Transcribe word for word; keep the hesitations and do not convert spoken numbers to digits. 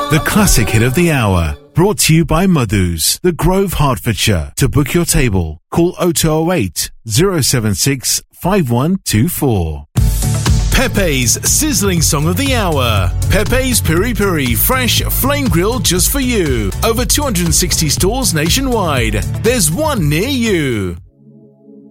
The classic hit of the hour, brought to you by Madhu's, The Grove, Hertfordshire. To book your table, call oh two oh eight, oh seven six, five one two four. Pepe's sizzling song of the hour. Pepe's Piri Piri, fresh, flame grilled just for you. Over two hundred sixty stores nationwide. There's one near you.